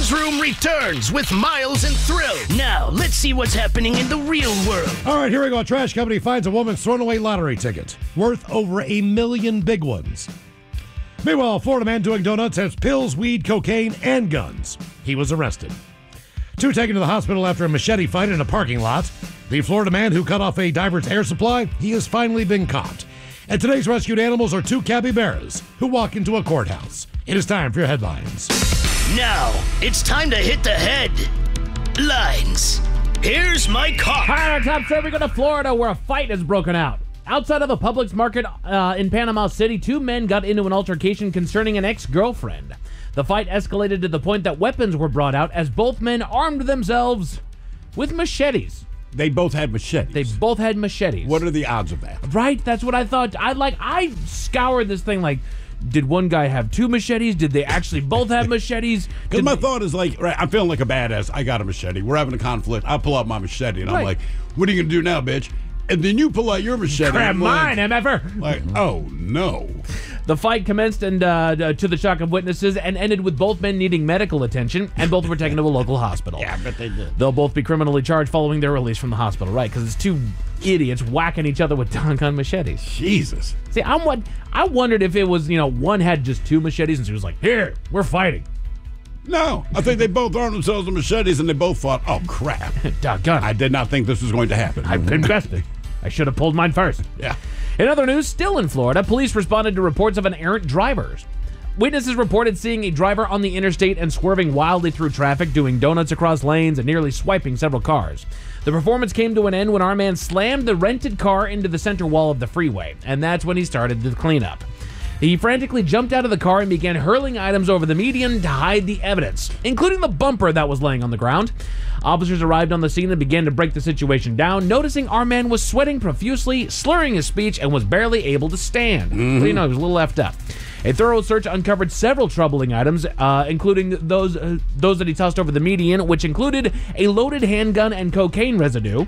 Evidence Room returns with Miles and Thrill. Now, let's see what's happening in the real world. All right, here we go. A trash company finds a woman's thrown away lottery ticket worth over $1 million big ones. Meanwhile, a Florida man doing donuts has pills, weed, cocaine, and guns. He was arrested. 2 taken to the hospital after a machete fight in a parking lot. The Florida man who cut off a diver's air supply, he has finally been caught. And today's rescued animals are 2 capybaras who walk into a courthouse. It is time for your headlines. Now, it's time to hit the headlines. Here's my car. Hi, our top story. We go to Florida where a fight has broken out. Outside of a Publix market in Panama City, 2 men got into an altercation concerning an ex-girlfriend. The fight escalated to the point that weapons were brought out as both men armed themselves with machetes. They both had machetes. They both had machetes. What are the odds of that? Right, that's what I thought. I scoured this thing like, did one guy have 2 machetes? Did they actually both have machetes? Because my thought is like, right, I'm feeling like a badass. I got a machete. We're having a conflict. I pull out my machete, and I'm like, what are you going to do now, bitch? And then you pull out your machete. Grab mine, MFer. Like, oh, no. The fight commenced and to the shock of witnesses and ended with both men needing medical attention, and both were taken to a local hospital. Yeah, I bet they did. They'll both be criminally charged following their release from the hospital, right? Because it's 2 idiots whacking each other with gun machetes. Jesus. See, I wondered if it was, one had just 2 machetes and she was like, here, we're fighting. No, I think they both armed themselves with machetes and they both fought. Oh, crap. Doggone. I did not think this was going to happen. I've invested. I should have pulled mine first. Yeah. In other news, still in Florida, police responded to reports of an errant driver. Witnesses reported seeing a driver on the interstate and swerving wildly through traffic, doing donuts across lanes and nearly swiping several cars. The performance came to an end when our man slammed the rented car into the center wall of the freeway, and that's when he started the cleanup. He frantically jumped out of the car and began hurling items over the median to hide the evidence, including the bumper that was laying on the ground. Officers arrived on the scene and began to break the situation down, noticing our man was sweating profusely, slurring his speech, and was barely able to stand. But, he was a little effed up. A thorough search uncovered several troubling items, including those that he tossed over the median, which included a loaded handgun and cocaine residue,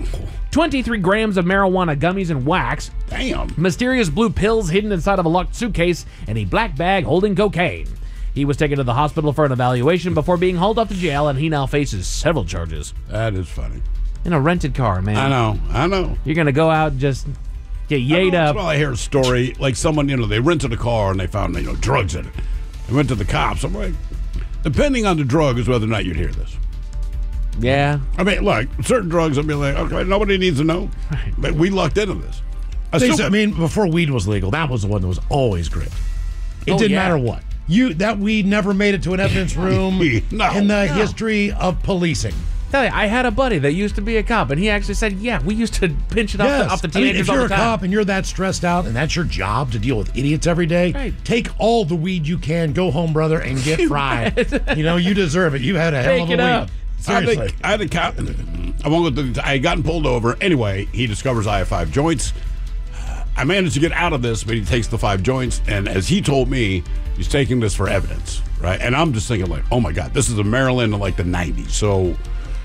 23 grams of marijuana gummies and wax, mysterious blue pills hidden inside of a locked suitcase, and a black bag holding cocaine. He was taken to the hospital for an evaluation before being hauled off to jail, and he now faces several charges. That is funny. In a rented car, man. I know. You're going to go out and just get yayed up. Well, I hear a story, like someone, they rented a car and they found, drugs in it. They went to the cops. I'm like, depending on the drug is whether or not you'd hear this. Yeah. I mean, look, certain drugs, I'd be like, okay, nobody needs to know. Right. But we lucked into this. Before weed was legal, that was the one that was always great. It didn't matter what. That weed never made it to an evidence room in the history of policing. Tell you, I had a buddy that used to be a cop, and he actually said, yeah, we used to pinch it off the teenagers all the time. If you're a cop and you're that stressed out and that's your job to deal with idiots every day, take all the weed you can, go home, brother, and get fried. You deserve it. You had a hell of a week. Seriously. I had a cop. I won't go through. I had gotten pulled over. Anyway, he discovers I have 5 joints. I managed to get out of this, but he takes the 5 joints, and as he told me, he's taking this for evidence, right? And I'm just thinking, like, oh my God, this is a Maryland in like the 90s. So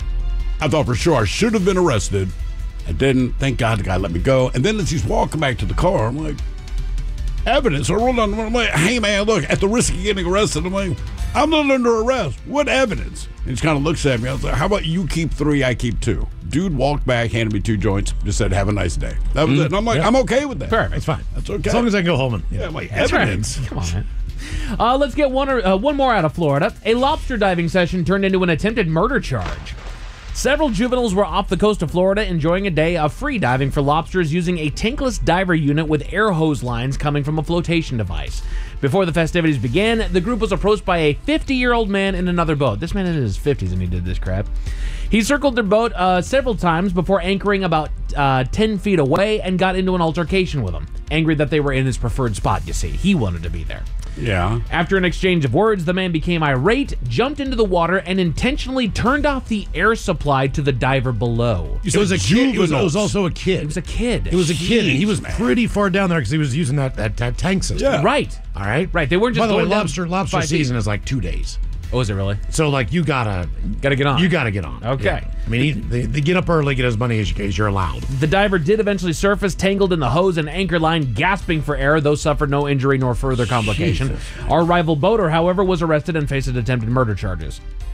I thought for sure I should have been arrested. I didn't. Thank God the guy let me go. And then as he's walking back to the car, I'm like, evidence. So I rolled on. I'm like, hey man, look, at the risk of getting arrested, I'm like, I'm not under arrest. What evidence? And he just kind of looks at me. I was like, how about you keep 3, I keep 2? Dude walked back, handed me 2 joints, just said, have a nice day. That was it. And I'm like, I'm okay with that. Perfect. It's fine. That's okay. As long as I can go home and I'm like, evidence. Right. Come on, man. Let's get one more out of Florida. A lobster diving session turned into an attempted murder charge. Several juveniles were off the coast of Florida enjoying a day of free diving for lobsters using a tankless diver unit with air hose lines coming from a flotation device. Before the festivities began, the group was approached by a 50-year-old man in another boat. This man is in his 50s and he did this crap. He circled their boat several times before anchoring about 10 feet away and got into an altercation with them. Angry that they were in his preferred spot, you see. He wanted to be there. Yeah. After an exchange of words, the man became irate, jumped into the water, and intentionally turned off the air supply to the diver below. It was a kid. It was also a kid. It was a kid. It was a kid. And he was pretty far down there because he was using that tank system. Yeah. Right. All right. Right. They weren't just By the way, going lobster season is like 2 days. Oh, is it really? So, like, you gotta get on. You gotta get on. Okay. Yeah. I mean, they get up early, get as many as you're allowed. The diver did eventually surface, tangled in the hose and anchor line, gasping for air, though suffered no injury nor further complication. Jesus. Our rival boater, however, was arrested and faces attempted murder charges.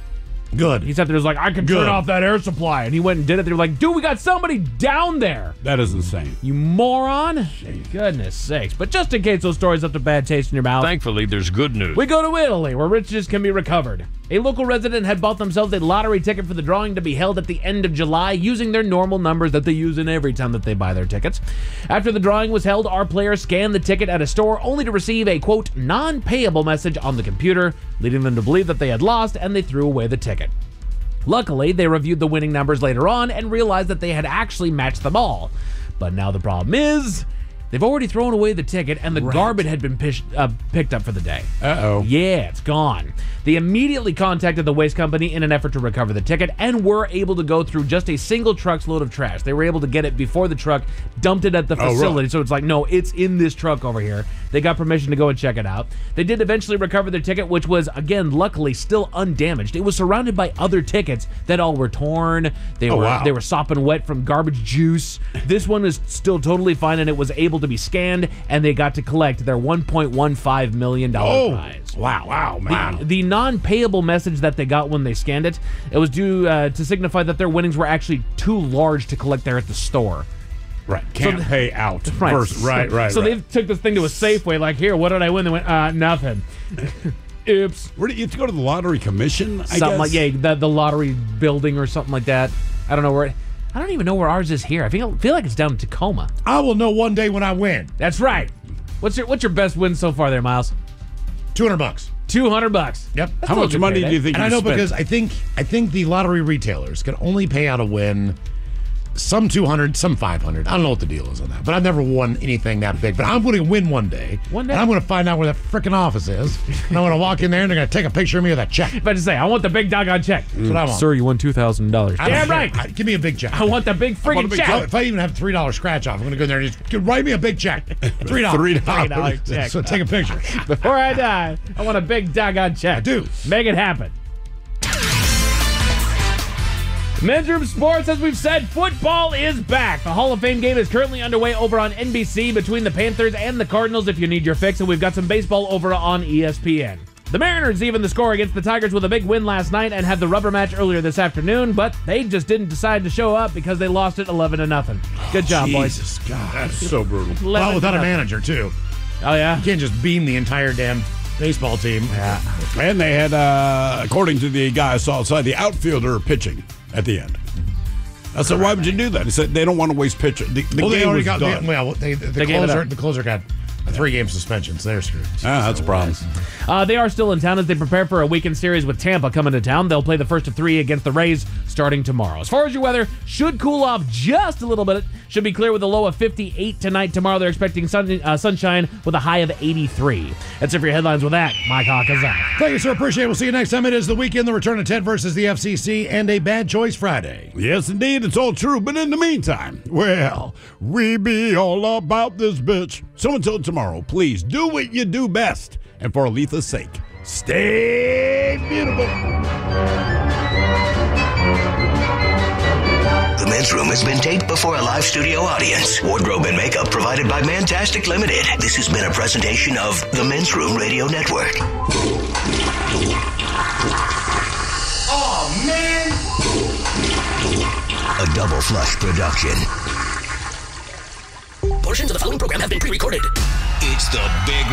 Good. He sat there, was like, I can turn Good. off that air supply. And he went and did it. They were like, dude, we got somebody down there. That is insane. You moron. Goodness sakes. But just in case those stories left a bad taste in your mouth, Thankfully, there's good news. we go to Italy, where riches can be recovered. A local resident had bought themselves a lottery ticket for the drawing to be held at the end of July using their normal numbers that they use in every time that they buy their tickets. After the drawing was held, our player scanned the ticket at a store only to receive a, quote, non-payable message on the computer, leading them to believe that they had lost, and they threw away the ticket. Luckily, they reviewed the winning numbers later on and realized that they had actually matched them all. But now the problem is, they've already thrown away the ticket and the garbage had been picked up for the day. Uh-oh. Yeah, it's gone. They immediately contacted the waste company in an effort to recover the ticket and were able to go through just a single truck's load of trash. They were able to get it before the truck dumped it at the facility. really? So it's like, no, it's in this truck over here. They got permission to go and check it out. They did eventually recover their ticket, which was, again, luckily still undamaged. It was surrounded by other tickets that all were torn. They were sopping wet from garbage juice. This one is still totally fine, and it was able to be scanned, and they got to collect their $1.15 million prize. Wow, man. The non-payable message that they got when they scanned it, it was due to signify that their winnings were actually too large to collect there at the store. Right. Can't pay out. Right. Right. So they took this thing to a Safeway, like, here, what did I win? They went, nothing. Oops. Where do you have to go to the lottery commission? I Something guess? like, yeah, the lottery building or something like that. I don't know where. I don't even know where ours is here. I feel like it's down in Tacoma. I will know one day when I win. That's right. What's your best win so far there, Miles? $200. $200. Yep. That's How a much good money payday. do you think And you I know spent? because I think the lottery retailers can only pay out a win. Some 200, some 500. I don't know what the deal is on that, but I've never won anything that big. But I'm going to win one day. One day? And I'm going to find out where that freaking office is. And I'm going to walk in there and they're going to take a picture of me with that check. About to say, I want the big doggone check. That's what I want. Sir, you won $2,000. I don't Damn care. right. Give me a big check. I want the big friggin' big check. check. If I even have $3 scratch off, I'm going to go in there and just write me a big check. $3. $3 check. So take a picture. Before I die, I want a big doggone check. I do. Make it happen. Men's Room Sports, as we've said, football is back. The Hall of Fame game is currently underway over on NBC between the Panthers and the Cardinals if you need your fix, and we've got some baseball over on ESPN. The Mariners evened the score against the Tigers with a big win last night and had the rubber match earlier this afternoon, but they just didn't decide to show up because they lost it 11-0. Good job, boys. Jesus, God. That's so brutal. 11-0. Well, without a manager, too. Oh, yeah? You can't just beam the entire damn baseball team. Yeah. And they had, according to the guy I saw outside, the outfielder pitching at the end. I said, why would you do that? He said, they don't want to waste pitcher. The Well, they game already was got done. the closer got a 3-game suspension, so they're screwed. That's a problem. They are still in town as they prepare for a weekend series with Tampa coming to town. They'll play the first of 3 against the Rays starting tomorrow. As far as your weather, should cool off just a little bit. Should be clear with a low of 58 tonight. Tomorrow they're expecting sunshine with a high of 83. That's it for your headlines with that. Mike Hawk is out. Thank you, sir. Appreciate it. We'll see you next time. It is the weekend, the return of Ted versus the FCC, and a Bad Choice Friday. Yes, indeed, it's all true. But in the meantime, well, we be all about this bitch. So until tomorrow, please do what you do best. And for Aletha's sake, stay beautiful. The Men's Room has been taped before a live studio audience. Wardrobe and makeup provided by Mantastic Limited. This has been a presentation of the Men's Room Radio Network. Oh, man! A Double Flush production. Portions of the following program have been pre-recorded. It's the Big